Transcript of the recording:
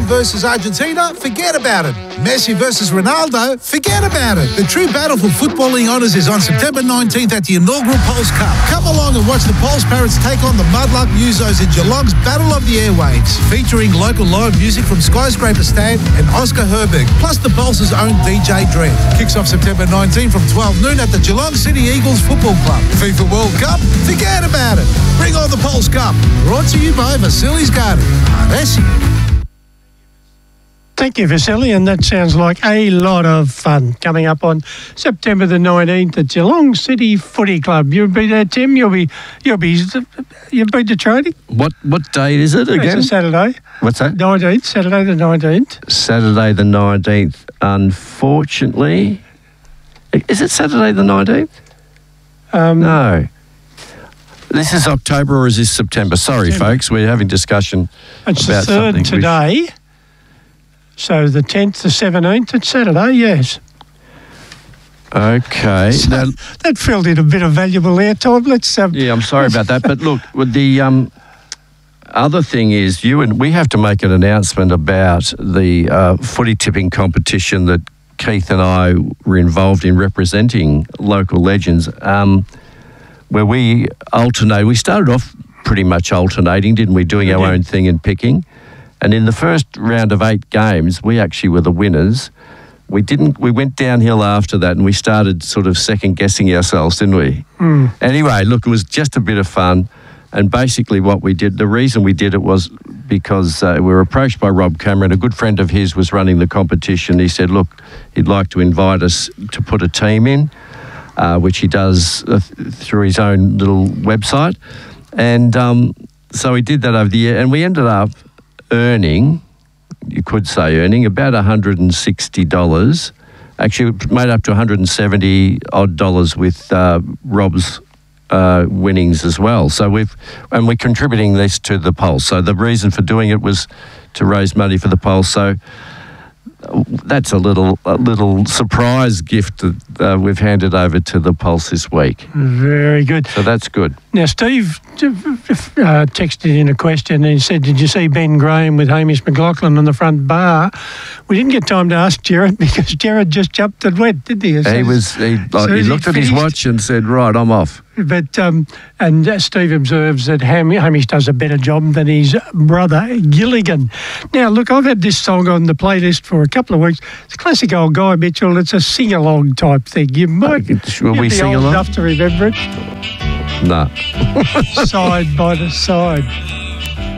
versus Argentina? Forget about it. Messi versus Ronaldo? Forget about it. The true battle for footballing honours is on September 19th at the inaugural Pulse Cup. Come along and watch the Pulse Parrots take on the Mudluck Musos in Geelong's Battle of the Airwaves, featuring local live music from Skyscraper Stan and Oscar Herberg, plus the Pulse's own DJ Dread. Kicks off September 19 from 12 noon at the Geelong City Eagles Football Club. FIFA World Cup? Forget about it. Bring on the Pulse Cup. Brought to you by Vasily's Garden. Aresi. Thank you, Vasily, and that sounds like a lot of fun coming up on September the 19th at Geelong City Footy Club. You'll be there, Tim. You've been to training. What date is it again? It's a Saturday. What's that? 19th, Saturday the 19th. Saturday the 19th. Unfortunately, is it Saturday the 19th? No. This is October or is this September? Sorry, folks. We're having discussion it's about the 3rd something today. So the 10th, the 17th, it's Saturday, yes. Okay. So now, that filled in a bit of valuable airtime. Let's. Yeah, I'm sorry about that. But look, with the other thing is we have to make an announcement about the footy tipping competition that Keith and I were involved in representing local legends, where we alternate. We started off pretty much alternating, didn't we, doing our own thing and picking. And in the first round of 8 games, we actually were the winners. We went downhill after that and we started sort of second-guessing ourselves, didn't we? Anyway, look, it was just a bit of fun. And basically what we did, the reason we did it was because we were approached by Rob Cameron. A good friend of his was running the competition. He said, look, he'd like to invite us to put a team in, which he does through his own little website. And so he did that over the year. And we ended up earning, you could say earning, about $160. Actually, it made up to $170 odd with Rob's winnings as well. So we're contributing this to the Pulse. So the reason for doing it was to raise money for the Pulse. So that's a little surprise gift that we've handed over to the Pulse this week. Very good. So that's good. Now, Steve texted in a question and he said, did you see Ben Graham with Hamish McLaughlin on the front bar? We didn't get time to ask Jared because Jared just jumped and went, didn't he? He looked at his watch and said, right, I'm off. But and Steve observes that Hamish does a better job than his brother Gilligan. Now, look, I've had this song on the playlist for a couple of weeks. It's a classic old Guy Mitchell. It's a sing-along type thing. You might be old enough to remember it. No. Side by the Side.